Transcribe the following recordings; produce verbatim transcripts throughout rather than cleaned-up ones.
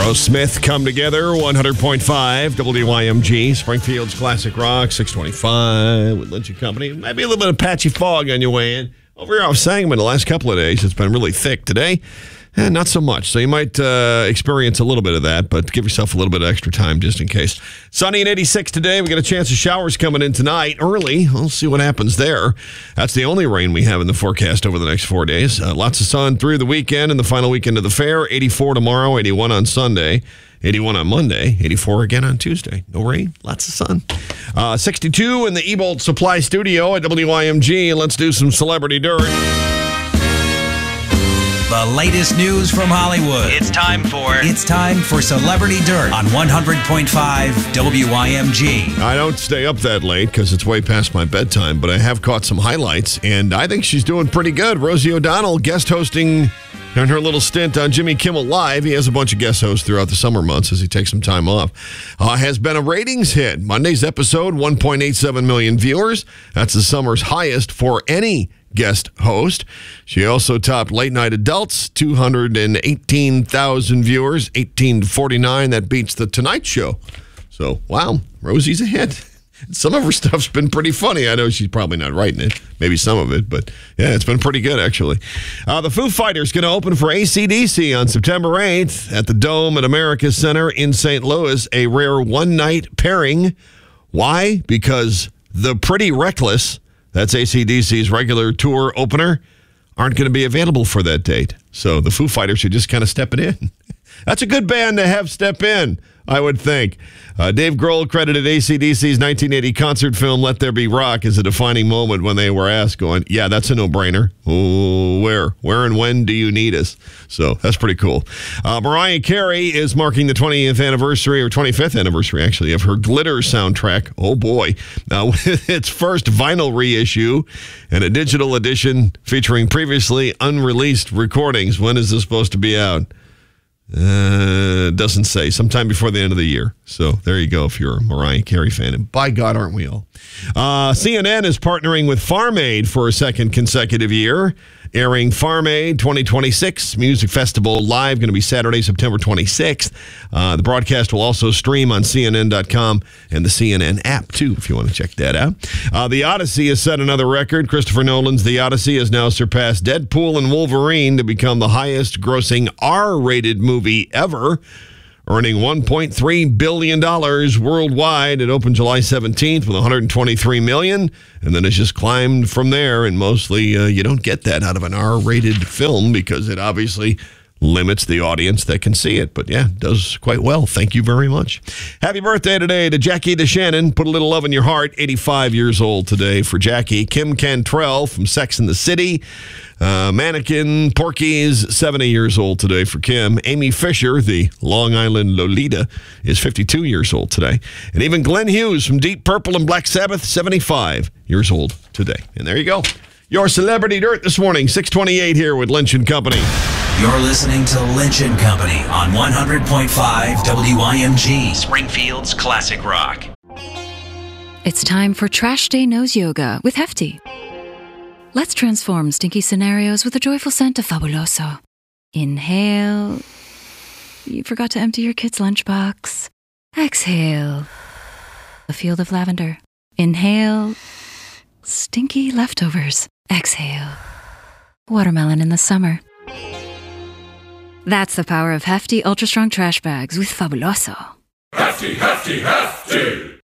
Aerosmith come together, one hundred point five W Y M G, Springfield's Classic Rock, six twenty-five with Lynch and Company. Might be a little bit of patchy fog on your way in. Over here off Sangamon the last couple of days, it's been really thick. Today, eh, not so much. So you might uh, experience a little bit of that, but give yourself a little bit of extra time just in case. Sunny and eighty-six today. We got a chance of showers coming in tonight early. We'll see what happens there. That's the only rain we have in the forecast over the next four days. Uh, lots of sun through the weekend and the final weekend of the fair. eighty-four tomorrow, eighty-one on Sunday. eighty-one on Monday, eighty-four again on Tuesday. No rain, lots of sun. Uh, sixty-two in the E-Bolt Supply Studio at W Y M G. Let's do some Celebrity Dirt. The latest news from Hollywood. It's time for... It's time for Celebrity Dirt on one hundred point five W Y M G. I don't stay up that late because it's way past my bedtime, but I have caught some highlights, and I think she's doing pretty good. Rosie O'Donnell guest hosting... in her little stint on Jimmy Kimmel Live. He has a bunch of guest hosts throughout the summer months as he takes some time off. Uh, has been a ratings hit. Monday's episode, one point eight seven million viewers. That's the summer's highest for any guest host. She also topped Late Night Adults, two hundred eighteen thousand viewers, eighteen to forty-nine. That beats The Tonight Show. So, wow, Rosie's a hit. Some of her stuff's been pretty funny. I know she's probably not writing it. Maybe some of it, but yeah, it's been pretty good, actually. Uh, the Foo Fighters going to open for A C D C on September eighth at the Dome at America Center in Saint Louis. A rare one-night pairing. Why? Because The Pretty Reckless, that's A C D C's regular tour opener, aren't going to be available for that date. So the Foo Fighters should just kind of step it in. That's a good band to have step in, I would think. Uh, Dave Grohl credited A C D C's nineteen eighty concert film Let There Be Rock as a defining moment when they were asked, going, yeah, that's a no-brainer. Oh, where? Where and when do you need us? So that's pretty cool. Uh, Mariah Carey is marking the twentieth anniversary, or twenty-fifth anniversary, actually, of her Glitter soundtrack. Oh, boy. Now, with its first vinyl reissue and a digital edition featuring previously unreleased recordings. When is this supposed to be out? Uh, doesn't say. Sometime before the end of the year. So there you go if you're a Mariah Carey fan. And by God, aren't we all? Uh, C N N is partnering with Farm Aid for a second consecutive year, airing Farm Aid twenty twenty-six Music Festival live, going to be Saturday, September twenty-sixth. Uh, the broadcast will also stream on C N N dot com and the C N N app, too, if you want to check that out. Uh, the Odyssey has set another record. Christopher Nolan's The Odyssey has now surpassed Deadpool and Wolverine to become the highest-grossing R-rated movie ever, earning one point three billion dollars worldwide. It opened July seventeenth with one hundred twenty-three million dollars, and then it's just climbed from there, and mostly uh, you don't get that out of an R-rated film because it obviously limits the audience that can see it. But yeah, does quite well. Thank you very much. Happy birthday today to Jackie DeShannon. Put a little love in your heart. eighty-five years old today for Jackie. Kim Cantrell from Sex and the City. Uh, Mannequin, Porky's, seventy years old today for Kim. Amy Fisher, the Long Island Lolita, is fifty-two years old today. And even Glenn Hughes from Deep Purple and Black Sabbath, seventy-five years old today. And there you go. Your Celebrity Dirt this morning, six twenty-eight here with Lynch and Company. You're listening to Lynch and Company on one hundred point five W Y M G, Springfield's Classic Rock. It's time for Trash Day Nose Yoga with Hefty. Let's transform stinky scenarios with a joyful scent of Fabuloso. Inhale. You forgot to empty your kid's lunchbox. Exhale. A field of lavender. Inhale. Stinky leftovers. Exhale. Watermelon in the summer. That's the power of Hefty Ultra Strong Trash Bags with Fabuloso. Hefty, Hefty, Hefty!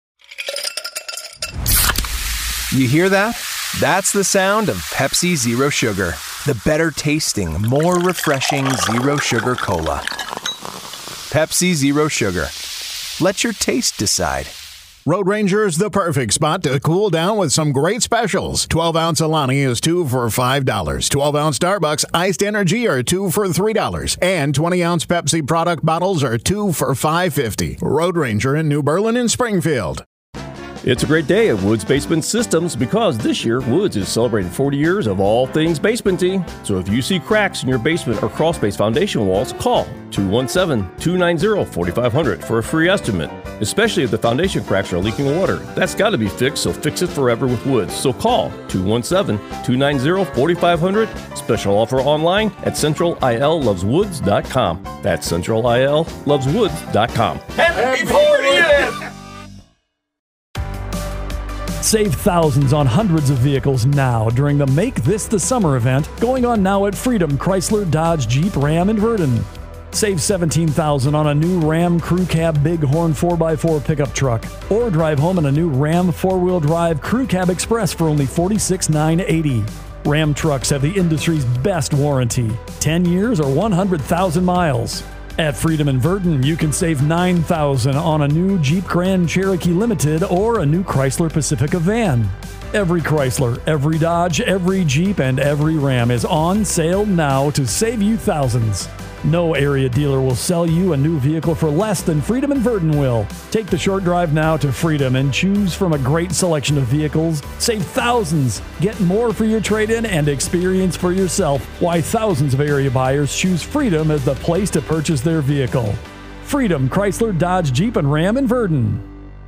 You hear that? That's the sound of Pepsi Zero Sugar. The better tasting, more refreshing Zero Sugar Cola. Pepsi Zero Sugar. Let your taste decide. Road Ranger's the perfect spot to cool down with some great specials. twelve ounce Alani is two for five dollars. twelve ounce Starbucks Iced Energy are two for three dollars. And twenty ounce Pepsi product bottles are two for five fifty. Road Ranger in New Berlin and Springfield. It's a great day at Woods Basement Systems because this year Woods is celebrating forty years of all things basementy. So if you see cracks in your basement or crawl space foundation walls, call two one seven, two nine zero, four five zero zero for a free estimate. especially if the foundation cracks are leaking water. That's got to be fixed, so fix it forever with Woods. So call two one seven, two nine zero, four five zero zero. Special offer online at central I L loves woods dot com. That's central I L loves woods dot com. Happy fortieth! Save thousands on hundreds of vehicles now during the Make This the Summer event going on now at Freedom Chrysler Dodge Jeep Ram in Verdon. Save seventeen thousand dollars on a new Ram Crew Cab Bighorn four by four pickup truck. Or drive home in a new Ram four-wheel drive Crew Cab Express for only forty-six thousand nine hundred eighty dollars. Ram trucks have the industry's best warranty, ten years or one hundred thousand miles. At Freedom in Verdon, you can save nine thousand dollars on a new Jeep Grand Cherokee Limited or a new Chrysler Pacifica van. Every Chrysler, every Dodge, every Jeep, and every Ram is on sale now to save you thousands. No area dealer will sell you a new vehicle for less than Freedom in Verdon will. Take the short drive now to Freedom and choose from a great selection of vehicles. Save thousands. Get more for your trade-in and experience for yourself why thousands of area buyers choose Freedom as the place to purchase their vehicle. Freedom Chrysler Dodge Jeep and Ram in Verdon.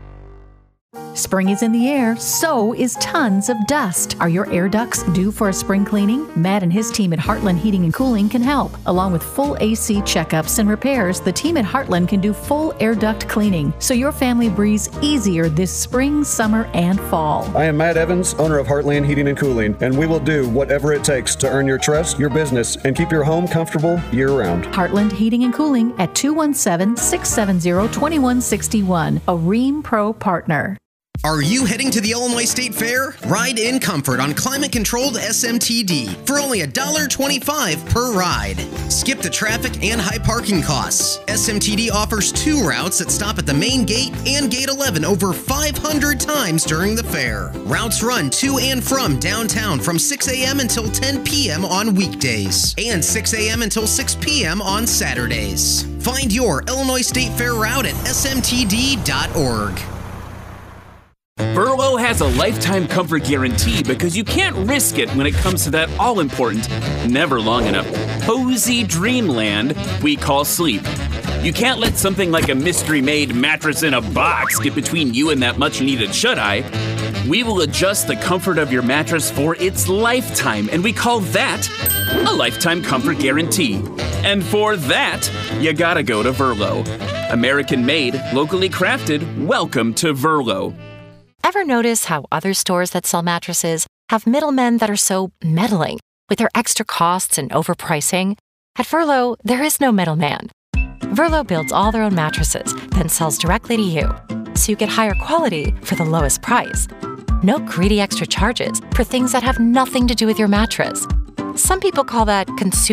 Spring is in the air, so is tons of dust. Are your air ducts due for a spring cleaning? Matt and his team at Heartland Heating and Cooling can help. Along with full A C checkups and repairs, the team at Heartland can do full air duct cleaning, so your family breathes easier this spring, summer, and fall. I am Matt Evans, owner of Heartland Heating and Cooling, and we will do whatever it takes to earn your trust, your business, and keep your home comfortable year-round. Heartland Heating and Cooling at two one seven, six seven zero, two one six one, a Rheem Pro partner. Are you heading to the Illinois State Fair? Ride in comfort on climate-controlled S M T D for only one dollar twenty-five per ride. Skip the traffic and high parking costs. S M T D offers two routes that stop at the main gate and gate eleven over five hundred times during the fair. Routes run to and from downtown from six a.m. until ten p.m. on weekdays and six a.m. until six p.m. on Saturdays. Find your Illinois State Fair route at S M T D dot org. Verlo has a lifetime comfort guarantee because you can't risk it when it comes to that all-important, never long enough, cozy dreamland we call sleep. You can't let something like a mystery-made mattress in a box get between you and that much-needed shut-eye. We will adjust the comfort of your mattress for its lifetime, and we call that a lifetime comfort guarantee. And for that, you gotta go to Verlo. American-made, locally crafted, welcome to Verlo. Ever notice how other stores that sell mattresses have middlemen that are so meddling with their extra costs and overpricing? At Verlo, there is no middleman. Verlo builds all their own mattresses, then sells directly to you, so you get higher quality for the lowest price. No greedy extra charges for things that have nothing to do with your mattress. Some people call that consumer